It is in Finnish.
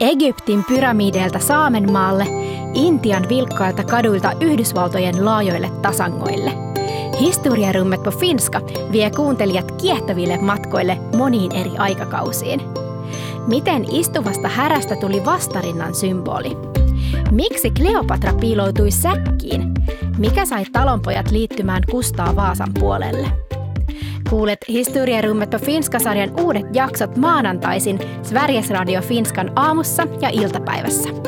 Egyptin pyramideilta Saamenmaalle, Intian vilkkailta kaduilta Yhdysvaltojen laajoille tasangoille. Historiarummet på finska vie kuuntelijat kiehtoville matkoille moniin eri aikakausiin. Miten istuvasta härästä tuli vastarinnan symboli? Miksi Kleopatra piiloutui säkkiin? Mikä sai talonpojat liittymään Kustaa Vaasan puolelle? Kuulet Historiarummet på finska-sarjan uudet jaksot maanantaisin Sveriges Radio Finskan aamussa ja iltapäivässä.